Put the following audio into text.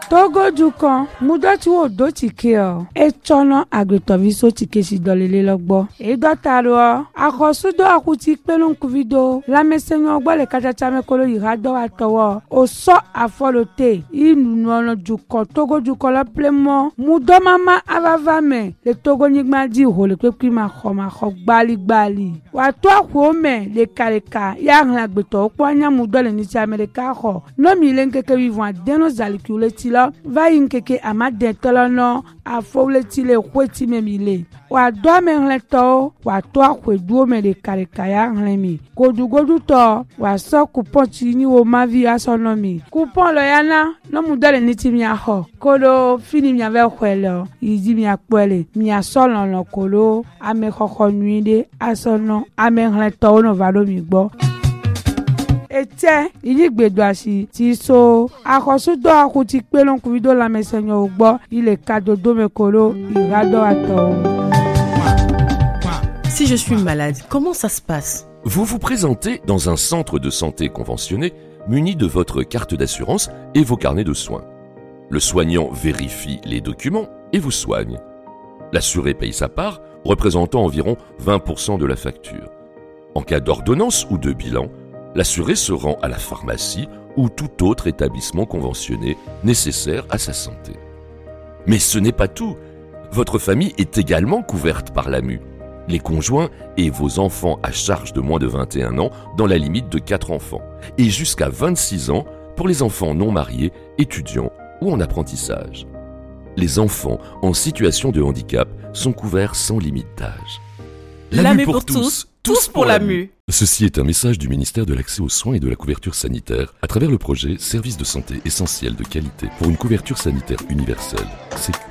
Togo Dukan, Mudoti wo do tikeo. E chono agretoviso tikesi dolele logbo. E dotaro, akosudo akuti pelon kuvido. La mesenyo gbo le kachachame kolo yirado atowo. Oso afolote. Inu nono Dukan, Togo Dukan la plemo. Mudo mama avavame. Le Togo nigma di ho le kwekwi ma kho gbali. Watu akwome le kaleka. Ya ngagbeto okwanya mudo le niti Amerika ho. No mi lenkeke vivant deno zalikule tilo. Va yinkeke amade tolono afole tile kweti memile wa do menleto wa to akweduo me de karekaya nlemi godugodu to wa so coupon tini wo mavi asonomi coupon lo yana no mudale niti mi aho kodo fini mi ave kwelo yidi mi akpele mi asolon lo kolo ame kokko nuide asono ame nleto no valo mi gbo ete idigbedoasi ti so akosudo akuti pelon kuvido la mesenyo ogbo ile kadodo mekolo irado ato. Si je suis malade, comment ça se passe? Vous vous présentez dans un centre de santé conventionné muni de votre carte d'assurance et vos carnets de soins. Le soignant vérifie les documents et vous soigne. L'assuré paye sa part, représentant environ 20% de la facture. En cas d'ordonnance ou de bilan, l'assuré se rend à la pharmacie ou tout autre établissement conventionné nécessaire à sa santé. Mais ce n'est pas tout. Votre famille est également couverte par l'AMU. Les conjoints et vos enfants à charge de moins de 21 ans dans la limite de 4 enfants et jusqu'à 26 ans pour les enfants non mariés, étudiants ou en apprentissage. Les enfants en situation de handicap sont couverts sans limite d'âge. L'AMU pour tous, tous pour l'AMU. Ceci est un message du ministère de l'Accès aux soins et de la couverture sanitaire à travers le projet Services de santé essentiels de qualité pour une couverture sanitaire universelle, Sécu.